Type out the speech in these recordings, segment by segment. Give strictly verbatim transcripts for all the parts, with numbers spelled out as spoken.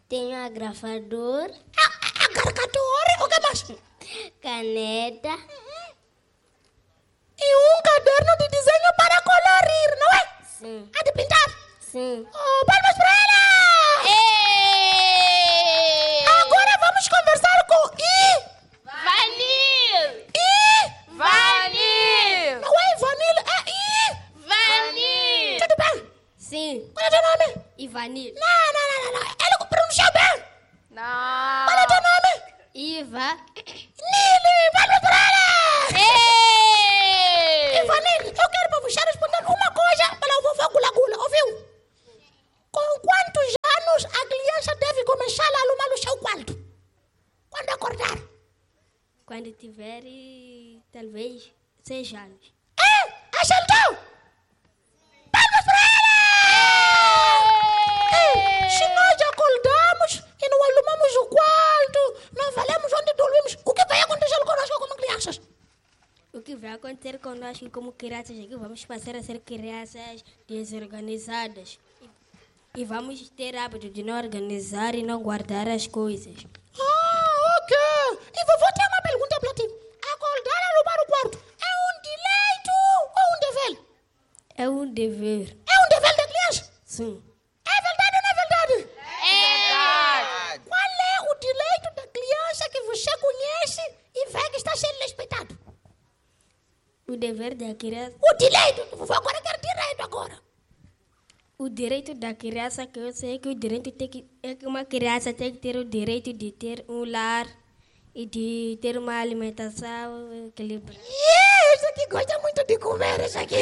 Tenho agrafador. Agargador, o que mais? Caneta. Uhum. E um caderno de desenho para colorir, não é? Sim. Ah, de pintar? Sim. Oh, palmas para ela! Ei! Agora vamos conversar com I. Vanil! I. Vanil! Não é Vanille, é I. Vanil! Tudo bem? Sim. Qual é o teu nome? Ivanil. Não, não, não, não, não. Ele pronunciou bem. Não! Qual é o teu nome? Iva. Nili, palmas para ela! Ei! Ivanil, eu quero para você responder uma coisa para o vovô Gula Gula, ouviu? Com quantos anos a criança deve começar a arrumar o seu quarto? Quando acordar? Quando tiver, eh, talvez, seis anos. É? Acertou? Palmas para ela! É, se nós acordamos e não arrumamos o quarto, não valemos onde dormimos, o que vai acontecer conosco como crianças? O que vai acontecer conosco como crianças é que vamos passar a ser crianças desorganizadas. E, e vamos ter hábito de não organizar e não guardar as coisas. Ah, ok. E vovô tem uma pergunta para ti. Acordar e arrumar o quarto é um direito ou um dever? É um dever. É um dever da criança? Sim. É verdade ou não é verdade? É verdade! Qual é o direito da criança que você conhece e vê que está sendo respeitado? O dever da criança... O direito. O vovô agora quer direito agora. O direito da criança que eu sei é que o direito tem que, é que uma criança tem que ter o direito de ter um lar e de ter uma alimentação equilibrada. Yeah, isso aqui gosta muito de comer, isso aqui.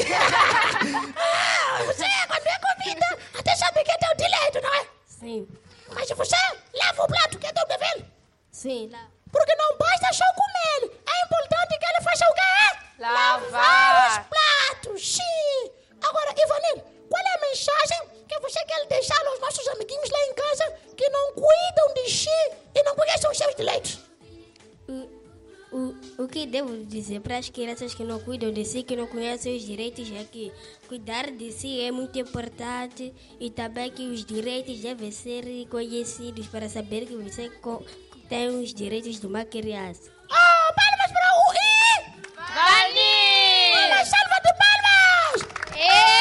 Ah, você, quando é comida, até sabe que é teu direito, não é? Sim. Mas você lava o prato, que é teu dever. Sim, lá. Porque não basta só comer. É importante que ele faça o quê? Lavar. os pratos, sim. Agora, Ivanil, qual é a mensagem que você quer deixar aos nossos amiguinhos lá em casa que não cuidam de si e não conhecem os seus direitos? O, o, o que devo dizer para as crianças que não cuidam de si, que não conhecem os direitos, é que cuidar de si é muito importante e também que os direitos devem ser conhecidos para saber que você co- tem os direitos de uma criança. Ah, palmas para o I! Vanil! Uma salva de palmas!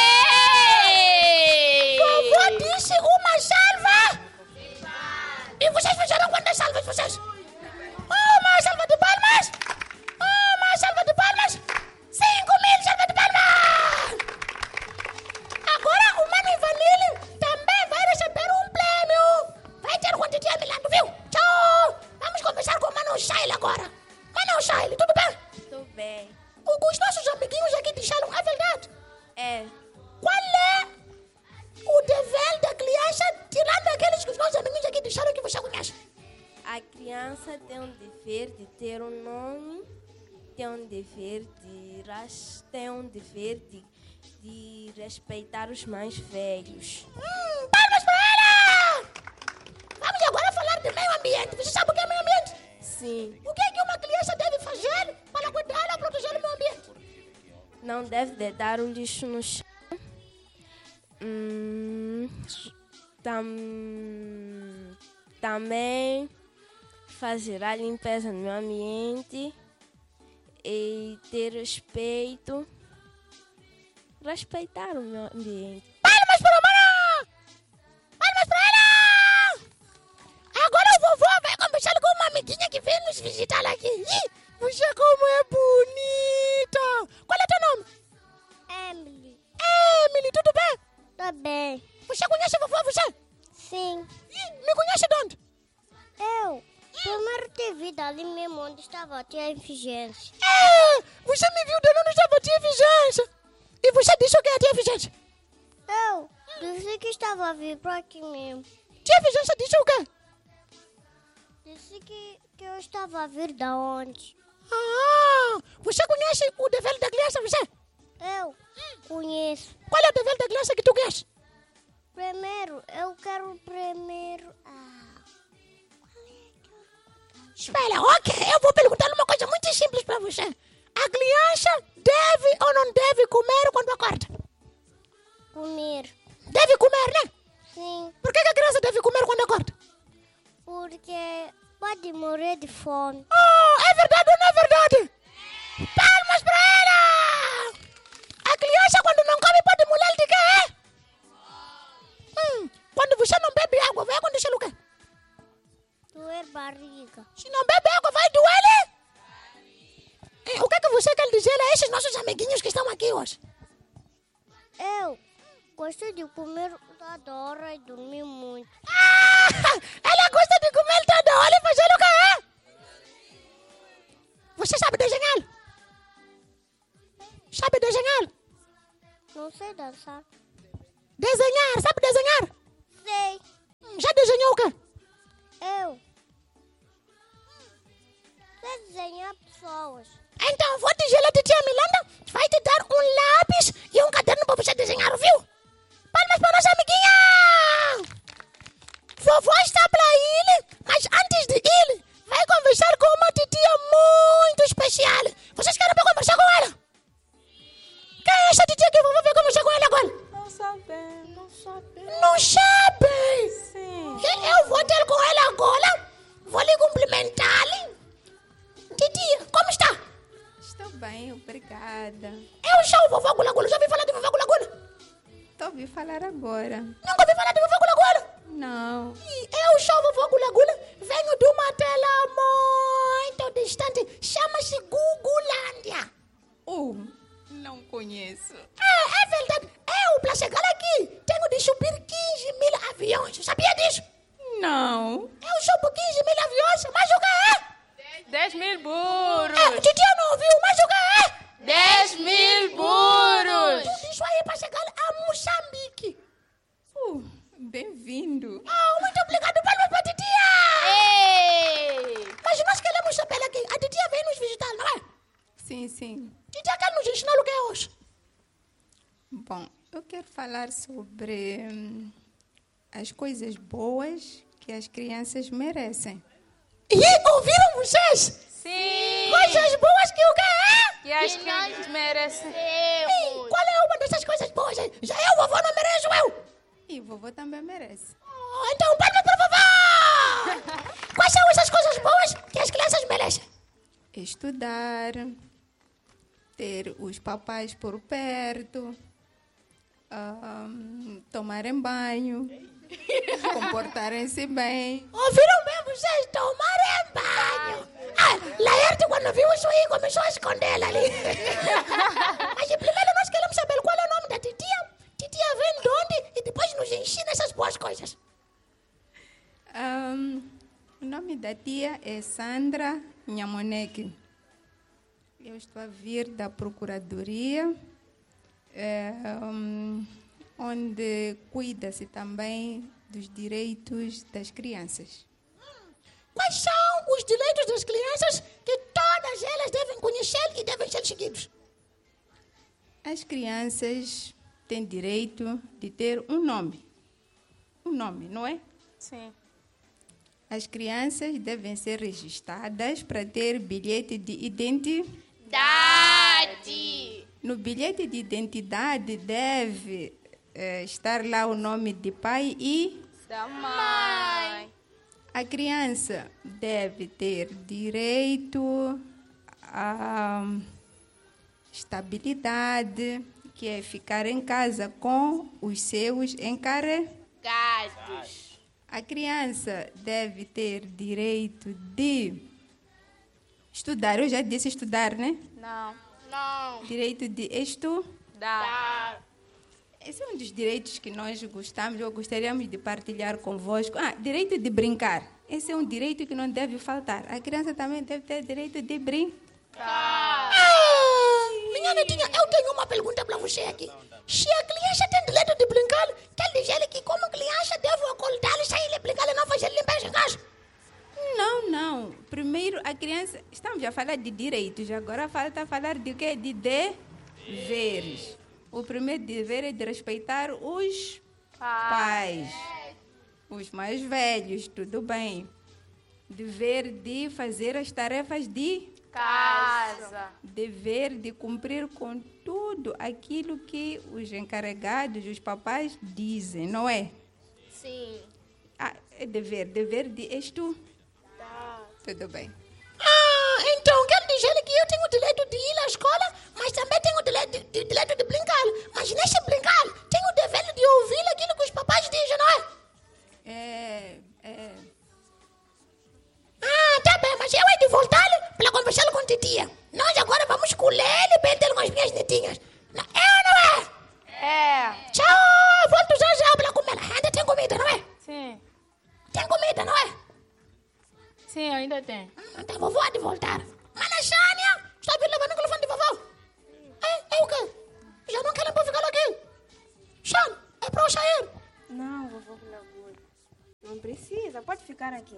Ei! Vovô disse uma salva! E vocês fizeram quantas salvas vocês? Uma salva de palmas! Uma salva de palmas! Cinco mil salva de palmas! Agora o Mano Ivanil também vai receber um prêmio! Vai ter quantia Milano, viu? Tchau! Vamos conversar com o Mano Shail agora. Mano Shail, tudo bem? Tudo bem. O- Os nossos amiguinhos aqui disseram a verdade. É. Qual é o dever da criança, tirando aqueles que os nossos amiguinhos aqui disseram que você conhece? A criança tem um dever de ter um nome, tem um dever de ras- tem um dever de, de respeitar os mais velhos. Hum, palmas para ela! Vamos agora falar de meio ambiente. Você sabe o que é meio ambiente? Sim, O que é que uma criança deve fazer para cuidar e proteger o meio ambiente? não deve deitar o lixo no chão. Hum, tam- também fazer a limpeza no meio ambiente e ter respeito. Respeitar o meio ambiente. Palmas para a Mana! Palmas para ela! Agora o vovô vai conversar com uma amiguinha que veio nos visitar aqui. Ih, você como é bonita! Qual é teu nome? Emily, Emily, tudo bem? tá bem. Você conhece a vovó, você? Sim, Ih, me conhece de onde? eu. Primeiro te vi dali mesmo onde estava a tia Efigência. É, você me viu dando estava a tia Vigência. E você disse o que é a tia Vigência? Eu disse que estava a vir por aqui mesmo. Tia Vigência disse o quê? Disse que, que eu estava a vir da onde? Ah, você conhece o dever da criança, você? Eu conheço. Qual é o dever da criança que tu queres? Primeiro, eu quero primeiro... Ah, Espera, ok, eu vou perguntar uma coisa muito simples para você. A criança deve ou não deve comer quando acorda? comer. Deve comer, né? Sim, Por que que a criança deve comer quando acorda? Porque pode morrer de fome. Oh, é verdade ou não é verdade? Palmas para ela! A criança quando não come pode morrer de quê? Hum, quando você não bebe água, vai acontecer o quê? Doer barriga. Se não bebe água, vai doer? Eh, o que é que você quer dizer a esses nossos amiguinhos que estão aqui hoje? Eu gosto de comer toda hora e dormir muito. Ah, ela gosta de comer toda hora e fazer o quê? Você sabe desenhar? Sabe desenhar? Não sei dançar. Desenhar, sabe desenhar? Sei. Já desenhou o quê? Eu sei desenhar pessoas. Então vou dizer a titia Milanda, vai te dar um lápis e um caderno para você desenhar, viu? Palmas para nossa amiguinha! Vovó está para ele, mas antes de ir, vai conversar com uma titia muito especial. Vocês querem para conversar com ela? Quem é essa titia que a vovó vai conversar com ela agora? Não sabem, não sabem. Não sabe? Sim. Eu vou ter com ela agora, vou lhe cumprimentar. Titia, como está? Estou bem, obrigada. Eu sou o vovó Gula Gula, já ouvi falar de vovó Gula Gula? Estou ouvindo falar agora. Nunca ouvi falar de vovó Gula Gula? Não. Eu sou a vovó Gula Gula, venho de uma tela muito distante, chama-se Gugulândia. Uh, não conheço. É, é verdade, eu para chegar aqui tenho de subir quinze mil aviões, sabia disso? Não. Eu subo quinze mil aviões, mas o que é? dez mil burros. É, titia não ouviu, mas o que é? dez mil burros. Tudo isso aí para chegar a Moçambique. Uh, bem-vindo. Oh, muito obrigado, palmas para a titia! Ei! Mas nós queremos saber aqui, a titia vem nos visitar, não é? Sim, sim. Titia quer nos ensinar o que é hoje? Bom, eu quero falar sobre hum, as coisas boas que as crianças merecem. E ouviram vocês? Sim! Coisas boas que o que é? Que as crianças merecem. Ei, qual é uma dessas coisas boas? Hein? Já eu, vovó, não mereço eu? E vovô também merece. Oh, então, palmas para vovó! Quais são essas coisas boas que as crianças merecem? Estudar, ter os papais por perto, hum, tomarem banho, comportarem-se bem. Ouviram bem vocês tomarem banho? Ah, Laerte, quando viu isso aí, começou a esconder ela ali. Mas primeiro nós queremos saber qual é o nome da titia. Titia vem de onde e depois nos ensina essas boas coisas. Hum, o nome da tia é Sandra Nhamoneke. Eu estou a vir da Procuradoria, é, hum, onde cuida-se também dos direitos das crianças. Quais são os direitos das crianças que todas elas devem conhecer e devem ser seguidos? As crianças têm direito de ter um nome. Um nome, não é? Sim. As crianças devem ser registradas para ter bilhete de identidade. Dade. No bilhete de identidade deve eh, estar lá o nome de pai e Da mãe. a criança deve ter direito à estabilidade, que é ficar em casa com os seus encarregados. Gados. A criança deve ter direito de estudar. Eu já disse estudar, né? Não. Não. Direito de estudar. Dá. Esse é um dos direitos que nós gostamos, ou gostaríamos de partilhar convosco. Ah, direito de brincar. Esse é um direito que não deve faltar. A criança também deve ter direito de brincar. Ah, minha netinha, eu tenho uma pergunta para você aqui. Se a criança tem direito de brincar, quer dizer que como criança devo acordar e sair brincar e não fazer limpeza em casa? Não, não. Primeiro, a criança... Estamos a falar de direitos. Agora falta falar de quê? De deveres. O primeiro dever é de respeitar os pais. Os mais velhos, tudo bem. Dever de fazer as tarefas de Casa. dever de cumprir com tudo aquilo que os encarregados, os papais dizem, não é? Sim. Ah, É dever, dever de és tu. Tá. Tudo bem. Ah, então quer dizer que eu tenho o direito de ir à escola, mas também tenho o direito de, de, direito de brincar. Mas nesse brincar, tenho o dever de ouvir aquilo que os papais dizem, não é? É, é... Ah, tá bem, mas eu hei de voltar para conversar com a titia. Nós agora vamos colher e pentear com as minhas netinhas. Não, é ou não é? É. Tchau, volto já já para comer. Ainda tem comida, não é? Sim, Tem comida, não é? sim, ainda tem. Então vovó há de voltar. Mana Xânia, está a vir levando o telefone de vovó? É, é o quê? Já não querem para ficar aqui? Xânia, é para eu sair. Não, vovó Lagoa. Não precisa, pode ficar aqui.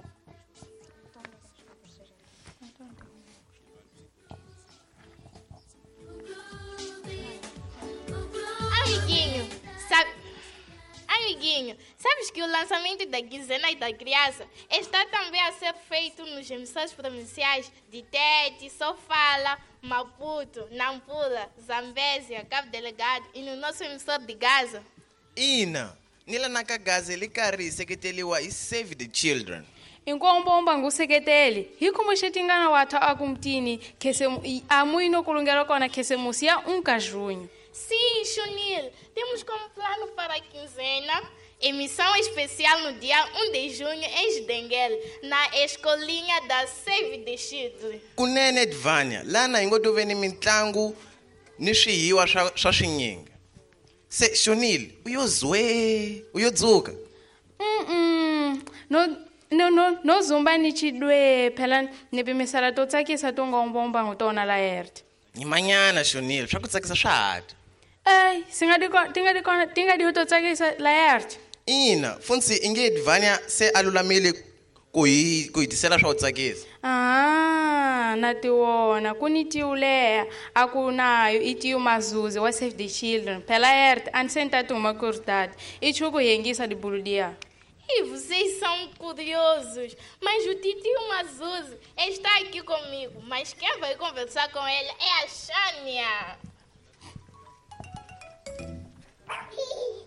Amiguinho, sabe... Amiguinho, sabes que o lançamento da quinzena da criança está também a ser feito nos emissores provinciais de Tete, Sofala, Maputo, Nampula, Zambésia, Cabo Delegado e no nosso emissor de Gaza? Ina, nila nakagaza elikari seketeliwa i Save the Children. Inkombomba nguseketeli hikumushetingana watu akumtini kese amuino kulungela kona kese musia um cajunho. Sim, Chunil, temos como plano para a quinzena emissão especial no dia um de junho em Jdenguel, na escolinha da Save the Children. Kunene Dvanya, lana ingotoveni mitlangu ni swiyiwa swa swa swinyinga. Se Shonile, uyozwe, uyodzuka. Mm no no no no zumba ni chidwe phela nipimisela to tsakisa to ngombomba ngutona la ert. Nyimanyana Shonile, swa ku tsakisa swa hata. Ay, singadi ko tingadi ko tingadi to tsakisa la ert. Ina, funsi inge Dvanya se alulamile ku hi ku hitisela swa ku tsakisa. Ah, natiwona kunitiuleya akunayo itiyo mazuze wa Save the Children. Phela ert ansenta tuma curtad. Ichuku yengisa de buludia. E vocês são curiosos, mas o titio Mazuzi está aqui comigo, mas quem vai conversar com ele é a Xânia.